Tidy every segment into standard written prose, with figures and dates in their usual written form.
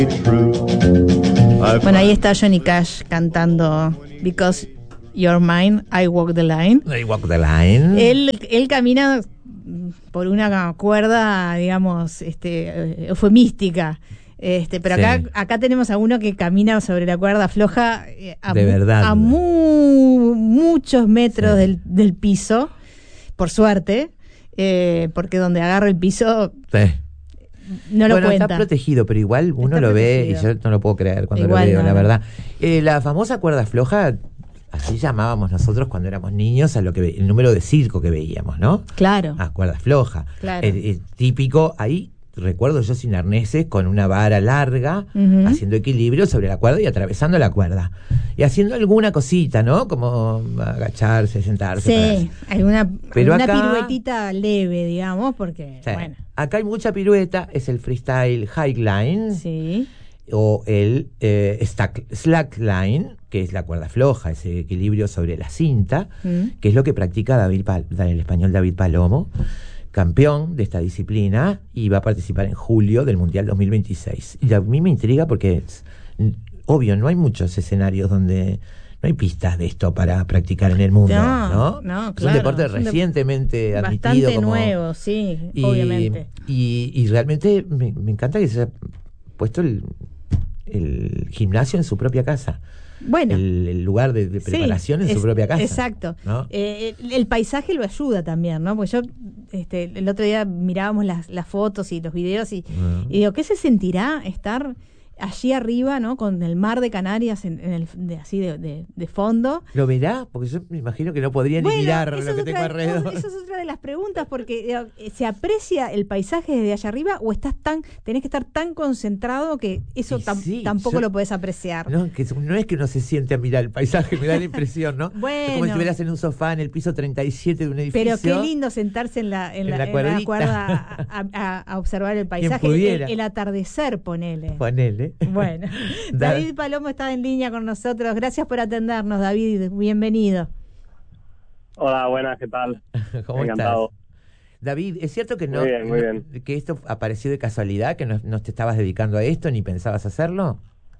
Bueno, ahí está Johnny Cash cantando Because You're Mine, I Walk the Line. I Walk the Line. Él camina por una cuerda, digamos, eufemística. Pero acá tenemos a uno que camina sobre la cuerda floja de verdad, a muchos metros del piso, por suerte, porque donde agarra el piso no lo cuenta. Está protegido, pero igual uno está lo protegido. ve y yo no lo puedo creer cuando igual lo veo, no, la no. verdad. La famosa cuerda floja, así llamábamos nosotros cuando éramos niños a el número de circo que veíamos, ¿no? Claro. Cuerda floja. Claro. Típico, ahí recuerdo yo sin arneses, con una vara larga, haciendo equilibrio sobre la cuerda y atravesando la cuerda. Y haciendo alguna cosita, ¿no? Como agacharse, sentarse. Sí, alguna acá, piruetita leve, digamos, porque, bueno. Acá hay mucha pirueta, es el freestyle highline. Sí. O el slackline, que es la cuerda floja, ese equilibrio sobre la cinta, que es lo que practica el español David Palomo, campeón de esta disciplina, y va a participar en julio del Mundial 2026. Y a mí me intriga porque obvio, no hay muchos escenarios donde no hay pistas de esto para practicar en el mundo, ¿no? No, claro. Es un deporte recientemente admitido. Bastante nuevo, sí, obviamente. Y realmente me encanta que se haya puesto el gimnasio en su propia casa. Bueno, el lugar de preparación en su propia casa. Exacto. ¿No? El paisaje lo ayuda también, ¿no? Porque yo el otro día mirábamos las fotos y los videos y digo, ¿qué se sentirá estar allí arriba, ¿no? Con el mar de Canarias así de fondo? ¿Lo verá? Porque yo me imagino que no podría ni mirar lo que tengo alrededor. Esa es otra de las preguntas, porque ¿se aprecia el paisaje desde allá arriba o tenés que estar tan concentrado que eso tampoco lo podés apreciar? No, no es que uno se siente a mirar el paisaje, me da la impresión, ¿no? Bueno, es como si estuvieras en un sofá en el piso 37 de un edificio. Pero qué lindo sentarse en la cuerda a observar el paisaje, el atardecer, ponele. Bueno, David Palomo está en línea con nosotros. Gracias por atendernos, David. Bienvenido. Hola, buenas, ¿qué tal? ¿Cómo Encantado. estás? David, ¿es cierto que muy bien. que esto apareció de casualidad, que no te estabas dedicando a esto ni pensabas hacerlo?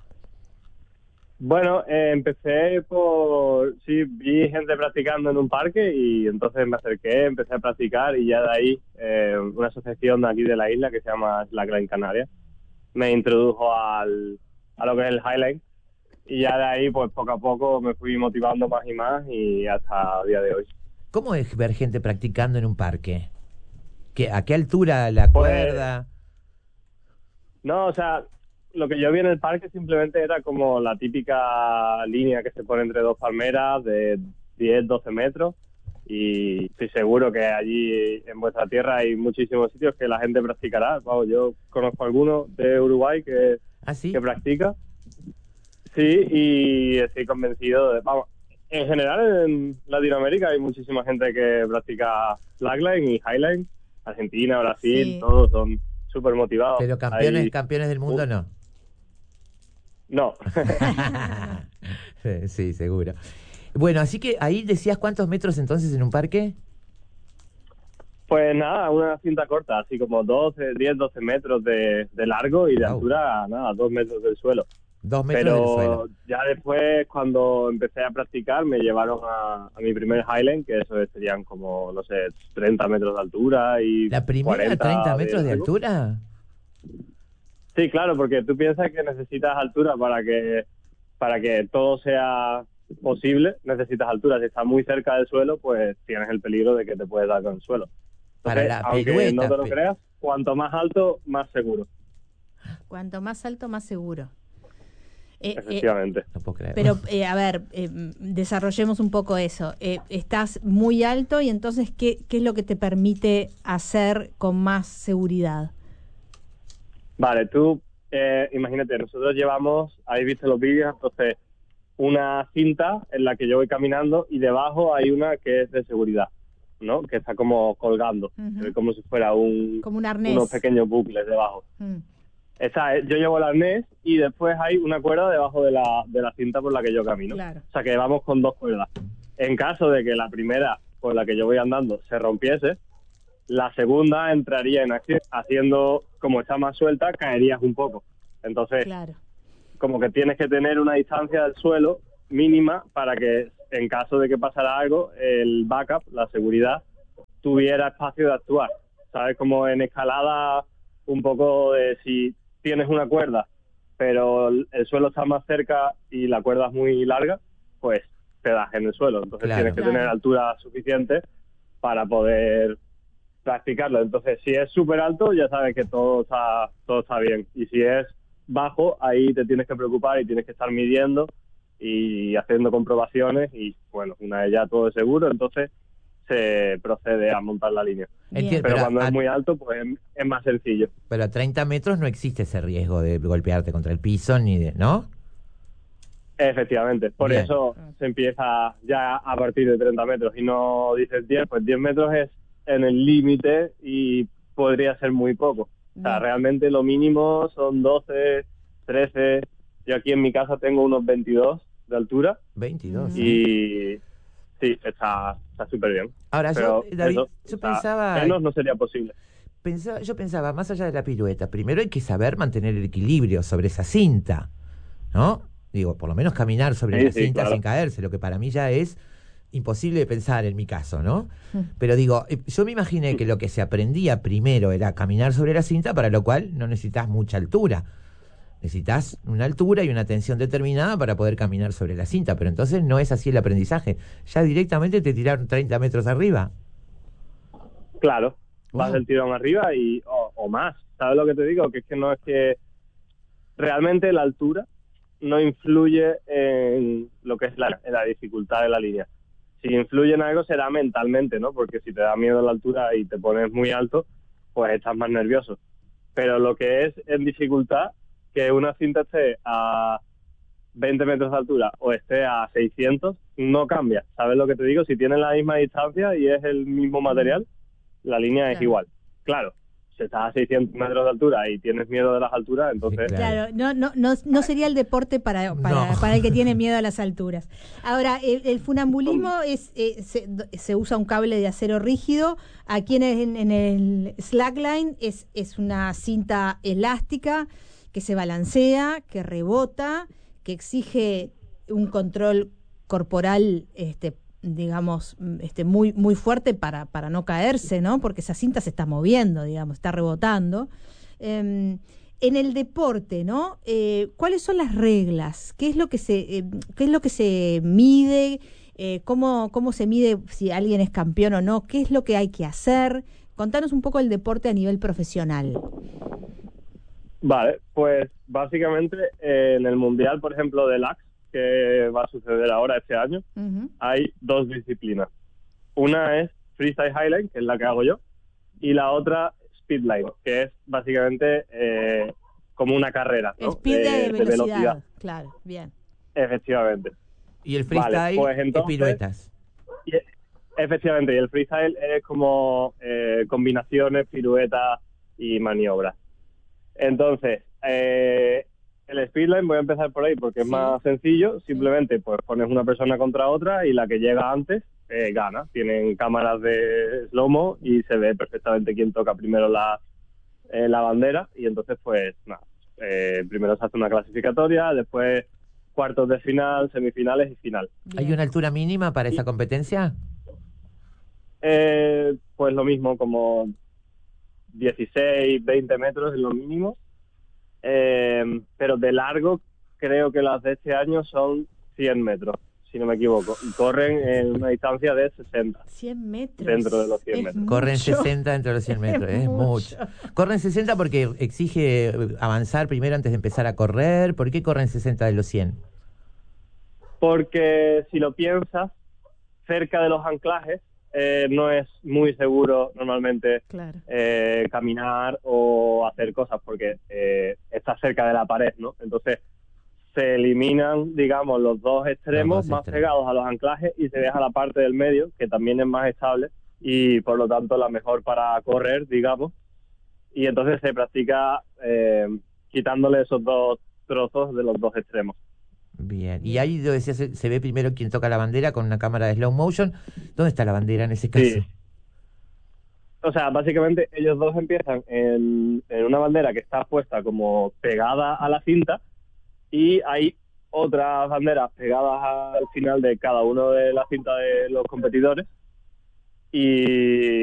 Bueno, empecé vi gente practicando en un parque y entonces me acerqué, empecé a practicar y ya de ahí una asociación de aquí de la isla que se llama Slackline Canarias me introdujo a lo que es el Highline y ya de ahí pues poco a poco me fui motivando más y más y hasta el día de hoy. ¿Cómo es ver gente practicando en un parque? ¿A qué altura la cuerda? No, o sea, lo que yo vi en el parque simplemente era como la típica línea que se pone entre dos palmeras de 10, 12 metros y estoy seguro que allí en vuestra tierra hay muchísimos sitios que la gente practicará. Vamos, yo conozco algunos de Uruguay que practica. Sí, y estoy convencido vamos, en general en Latinoamérica hay muchísima gente que practica slackline y highline. Argentina, Brasil, todos son súper motivados. Pero campeones del mundo no. No. Sí, seguro. Bueno, así que ahí decías cuántos metros entonces en un parque. Pues nada, una cinta corta, así como 10, 12 metros de largo y de altura, nada, 2 metros del suelo. 2 metros del suelo. Pero ya después, cuando empecé a practicar, me llevaron a mi primer Highline, que eso serían como, no sé, 30 metros de altura y ¿La primera 30 metros de altura? Sí, claro, porque tú piensas que necesitas altura para que todo sea posible, necesitas altura. Si estás muy cerca del suelo, pues tienes el peligro de que te puedes dar con el suelo. Entonces, para la aunque pirueta, no te lo creas, cuanto más alto, más seguro. Cuanto más alto, más seguro. Efectivamente. No puedo creer. Pero, a ver, desarrollemos un poco eso. Estás muy alto y entonces, ¿qué es lo que te permite hacer con más seguridad? Vale, tú imagínate, nosotros llevamos, habéis visto los vídeos, entonces una cinta en la que yo voy caminando y debajo hay una que es de seguridad, ¿no? Que está como colgando, como si fuera como un arnés, unos pequeños bucles debajo. Yo llevo el arnés y después hay una cuerda debajo de la cinta por la que yo camino. Claro. O sea que vamos con 2 cuerdas. En caso de que la primera por la que yo voy andando se rompiese, la segunda entraría en acción, haciendo, como está más suelta, caerías un poco. Entonces, Claro. como que tienes que tener una distancia del suelo mínima para que en caso de que pasara algo, el backup, la seguridad, tuviera espacio de actuar. ¿Sabes? Como en escalada, un poco de si tienes una cuerda, pero el suelo está más cerca y la cuerda es muy larga, pues te das en el suelo. Entonces Claro. tienes que tener altura suficiente para poder practicarlo. Entonces, si es súper alto, ya sabes que todo está bien. Y si es bajo, ahí te tienes que preocupar y tienes que estar midiendo y haciendo comprobaciones. Y bueno, una vez ya todo es seguro, entonces se procede a montar la línea. Bien. Pero cuando es muy alto, pues es más sencillo. Pero a 30 metros no existe ese riesgo de golpearte contra el piso, ni de, ¿no? Efectivamente, por Bien. eso se empieza ya a partir de 30 metros y no dices 10, pues 10 metros es en el límite y podría ser muy poco. O sea, Bien. realmente lo mínimo son 12, 13. Yo aquí en mi casa tengo unos 22 de altura 22. y sí, está súper bien. Ahora, Pero David, eso, yo o sea, pensaba... menos no sería posible. Yo pensaba, más allá de la pirueta, primero hay que saber mantener el equilibrio sobre esa cinta, ¿no? Digo, por lo menos caminar sobre Sí, la sí, cinta claro. sin caerse, lo que para mí ya es imposible de pensar en mi caso, ¿no? Pero digo, yo me imaginé que lo que se aprendía primero era caminar sobre la cinta, para lo cual no necesitas mucha altura. Necesitas una altura y una tensión determinada para poder caminar sobre la cinta, pero entonces no es así el aprendizaje. Ya directamente te tiraron 30 metros arriba. Claro, vas Wow. del tirón arriba o más. ¿Sabes lo que te digo? Que es que no es que realmente la altura no influye en lo que es la dificultad de la línea. Si influye en algo será mentalmente, ¿no? Porque si te da miedo la altura y te pones muy alto, pues estás más nervioso. Pero lo que es en dificultad, que una cinta esté a 20 metros de altura o esté a 600, no cambia. ¿Sabes lo que te digo? Si tienes la misma distancia y es el mismo material, la línea es Claro. igual. Claro, si estás a 600 metros de altura y tienes miedo de las alturas, entonces... Sí, claro. Claro, no sería el deporte para el que tiene miedo a las alturas. Ahora, el funambulismo se usa un cable de acero rígido. Aquí en el slackline es una cinta elástica que se balancea, que rebota, que exige un control corporal, digamos, muy muy fuerte para no caerse, ¿no? Porque esa cinta se está moviendo, digamos, está rebotando. En el deporte, ¿no? ¿Cuáles son las reglas? ¿Qué es lo que se mide? ¿Cómo se mide si alguien es campeón o no? ¿Qué es lo que hay que hacer? Contanos un poco el deporte a nivel profesional. Vale, pues básicamente en el Mundial, por ejemplo, de LAX, que va a suceder ahora este año, hay dos disciplinas. Una es Freestyle Highline, que es la que hago yo, y la otra Speedline, que es básicamente como una carrera, ¿no? Speed de velocidad. Claro, bien. Efectivamente. Y el freestyle Vale, pues es entonces, piruetas. efectivamente, y el freestyle es como combinaciones, piruetas y maniobras. Entonces, el speedline voy a empezar por ahí porque es más sencillo. Simplemente pues pones una persona contra otra y la que llega antes gana. Tienen cámaras de slow-mo y se ve perfectamente quién toca primero la bandera. Y entonces pues nada, primero se hace una clasificatoria, después cuartos de final, semifinales y final. Bien. ¿Hay una altura mínima para esa competencia? Pues lo mismo, como 16, 20 metros es lo mínimo. Pero de largo creo que las de este año son 100 metros, si no me equivoco. Y corren en una distancia de 60. 100 metros. Dentro de los 100 metros. Corren Mucho. 60 dentro de los 100 metros, es mucho. Corren 60 porque exige avanzar primero antes de empezar a correr. ¿Por qué corren 60 de los 100? Porque si lo piensas, cerca de los anclajes no es muy seguro normalmente Claro. caminar o hacer cosas porque está cerca de la pared, ¿no? Entonces se eliminan, digamos, los dos extremos más pegados a los anclajes y se deja la parte del medio, que también es más estable y por lo tanto la mejor para correr, digamos. Y entonces se practica quitándole esos dos trozos de los dos extremos. Bien, y ahí decías, se ve primero quién toca la bandera con una cámara de slow motion. ¿Dónde está la bandera en ese caso? Sí. o sea, básicamente ellos dos empiezan en una bandera que está puesta como pegada a la cinta y hay otras banderas pegadas al final de cada uno de las cintas de los competidores y